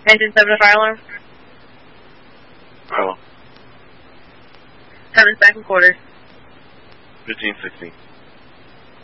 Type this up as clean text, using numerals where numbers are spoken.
Engine 7 to fire alarm. Hello. 7 second quarters. 1516.